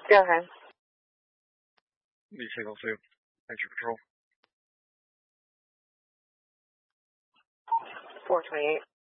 Go ahead. B signal 2. Entry control. 428.